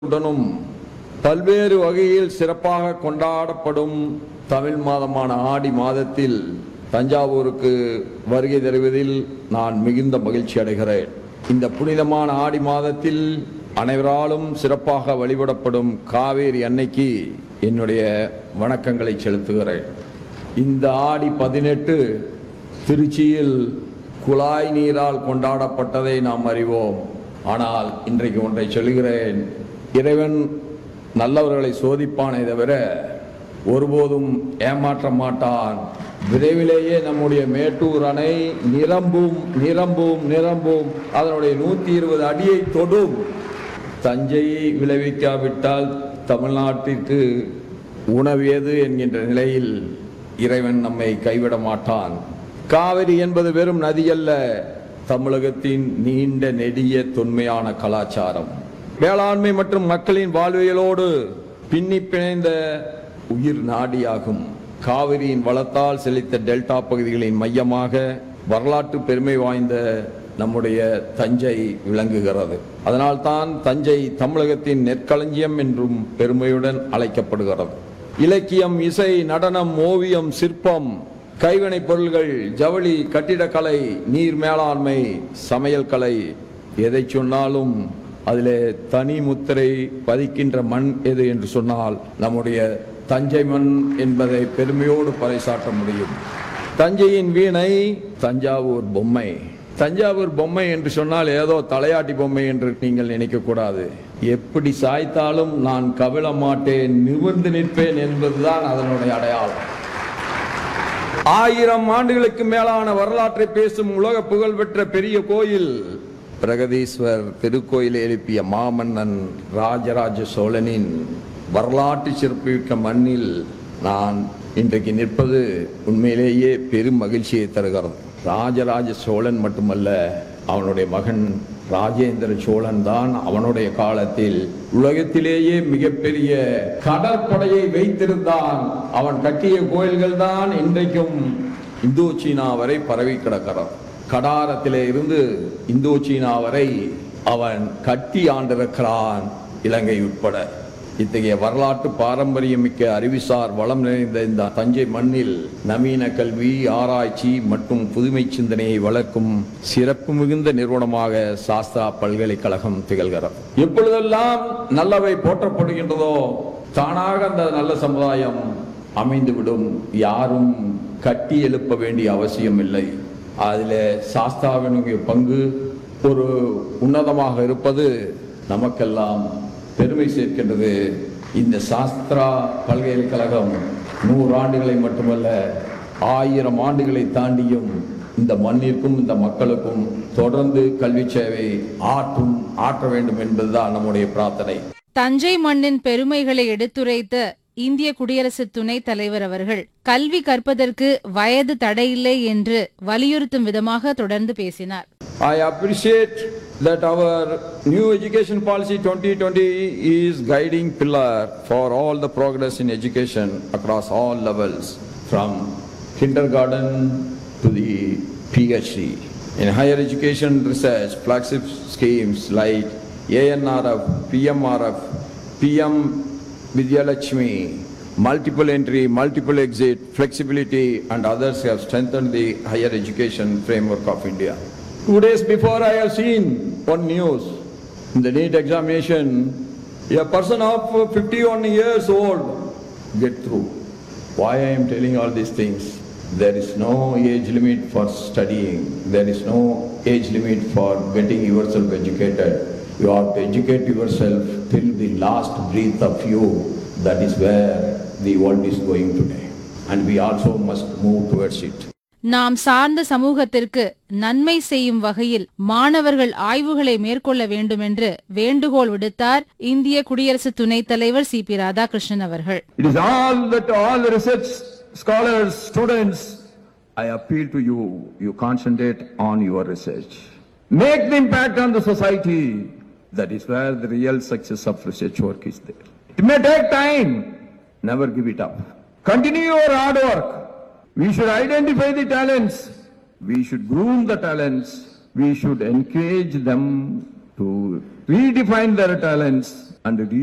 உடனும் பல்வேறு வகையில் சிறப்பாக கொண்டாடப்படும் தமிழ் மாதமான ஆடி மாதத்தில் தஞ்சாவூருக்கு வருகை தருவதில் நான் மிகுந்த மகிழ்ச்சி அடைகிறேன். இந்த புனிதமான ஆடி மாதத்தில் அனைவராலும் சிறப்பாக வழிபடப்படும் காவேரி அன்னைக்கு என்னுடைய வணக்கங்களை செலுத்துகிறேன். இந்த ஆடி 18 திருச்சியில் குழாய் நீரால் கொண்டாடப்பட்டதை நாம் அறிவோம். ஆனால் இன்றைக்கு ஒன்றை சொல்கிறேன், இறைவன் நல்லவர்களை சோதிப்பானே தவிர ஒருபோதும் ஏமாற்ற மாட்டான். விரைவிலேயே நம்முடைய மேட்டூர் அணை நிரம்பும் நிரம்பும் நிரம்பும், அதனுடைய 120 அடியை தொடும். தஞ்சையை விளைவிக்காவிட்டால் தமிழ்நாட்டிற்கு உணவேது என்கின்ற நிலையில் இறைவன் நம்மை கைவிட மாட்டான். காவிரி என்பது வெறும் நதி அல்ல, தமிழகத்தின் நீண்ட நெடிய தொன்மையான கலாச்சாரம், வேளாண்மை மற்றும் மக்களின் வாழ்வியலோடு பின்னி பிணைந்த உயிர் நாடியாகும். காவிரியின் வளத்தால் செழித்த டெல்டா பகுதிகளின் மையமாக வரலாற்று பெருமை வாய்ந்த நம்முடைய தஞ்சை விளங்குகிறது. அதனால்தான் தஞ்சை தமிழகத்தின் நெற்களஞ்சியம் என்றும் பெருமையுடன் அழைக்கப்படுகிறது. இலக்கியம், இசை, நடனம், ஓவியம், சிற்பம், கைவினைப் பொருள்கள், ஜவுளி, கட்டிடக்கலை, நீர் மேலாண்மை, சமையல் கலை, எதை சொன்னாலும் அதிலே தனி முத்திரை பதிக்கின்ற மண் எது என்று சொன்னால் நம்முடைய தஞ்சை மண் என்பதை பெருமையோடு பறைசாற்ற முடியும். தஞ்சையின் வீணை தஞ்சாவூர் பொம்மை. தஞ்சாவூர் பொம்மை என்று சொன்னால் ஏதோ தலையாட்டி பொம்மை என்று நீங்கள் நினைக்கக்கூடாது. எப்படி சாய்த்தாலும் நான் கவிழ மாட்டேன், நிமிர்ந்து நிற்பேன் என்பதுதான் அதனுடைய அடையாளம். 1000 ஆண்டுகளுக்கு மேலான வரலாற்றை பேசும் உலக புகழ்பெற்ற பெரிய கோயில் பிரகதீஸ்வர் திருக்கோயிலை எழுப்பிய மாமன்னன் ராஜராஜ சோழனின் வரலாற்று சிறப்புமிக்க மண்ணில் நான் இன்றைக்கு நிற்பது உண்மையிலேயே பெரும் மகிழ்ச்சியை தருகிறது. ராஜராஜ சோழன் மட்டுமல்ல, அவனுடைய மகன் ராஜேந்திர சோழன் தான் அவனுடைய காலத்தில் உலகத்திலேயே மிகப்பெரிய கடற்படையை வைத்திருந்தான். அவன் கட்டிய கோயில்கள் தான் இன்றைக்கும் இந்தோ சீனா வரை பரவி கிடக்கிறது. கடாரத்திலே இருந்து இந்தோ சீனா வரை அவன் கட்டி ஆண்டிருக்கிறான், இலங்கை உட்பட. இத்தகைய வரலாற்று பாரம்பரியமிக்க அறிவுசார் வளம் நிறைந்த இந்த தஞ்சை மண்ணில் நவீன கல்வி, ஆராய்ச்சி மற்றும் புதுமை சிந்தனையை வளர்க்கும் சிறப்பு மிகுந்த நிறுவனமாக சாஸ்திரா பல்கலைக்கழகம் திகழ்கிறது. எப்பொழுதெல்லாம் நல்லவை போற்றப்படுகின்றதோ தானாக அந்த நல்ல சமுதாயம் அமைந்துவிடும். யாரும் கட்டி எழுப்ப வேண்டிய அவசியம் இல்லை. அதில் சாஸ்திராவினுடைய பங்கு ஒரு உன்னதமாக இருப்பது நமக்கெல்லாம் பெருமை சேர்க்கின்றது. இந்த சாஸ்திரா பல்கலைக்கழகம் 100 ஆண்டுகளை மட்டுமல்ல 1000 ஆண்டுகளை தாண்டியும் இந்த மண்ணிற்கும் இந்த மக்களுக்கும் தொடர்ந்து கல்வி சேவை ஆற்ற வேண்டும் என்பதுதான் நம்முடைய பிரார்த்தனை. தஞ்சை மண்ணின் பெருமைகளை எடுத்துரைத்த இந்திய குடியரசு துணைத் தலைவர் அவர்கள் கல்வி கற்பதற்கு வயது தடையில்லை என்று வலியுறுத்தும் விதமாக தொடர்ந்து பேசினார். I appreciate that our new education policy 2020 is guiding pillar for all the progress in education across all levels, from kindergarten to the PhD. In higher education research, flagship schemes like ANRF, PMRF, PM Vidyalakshmi, multiple entry, multiple exit, flexibility and others have strengthened the higher education framework of India. 2 days before, I have seen one news. In the NEET examination, a person of 51 years old get through. Why I am telling all these things? There is no age limit for studying. There is no age limit for getting yourself educated. You have to educate yourself till the last breath of you. That is where the world is going today. And we also must move towards it. நாம் சார்ந்த சமூகத்திற்கு நன்மை செய்யும் வகையில் மாணவர்கள் ஆய்வுகளை மேற்கொள்ள வேண்டும் என்று வேண்டுகோள் விடுத்தார் இந்திய குடியரசு துணைத் தலைவர் CP ராதாகிருஷ்ணன் அவர்கள். It is all the research scholars, students, I appeal to you, you concentrate on your research. Make the impact on the society. That is where the real success of research work is there. It may take time. Never give it up. Continue your hard work. We should identify the talents. We should groom the talents. We should encourage them to redefine their talents and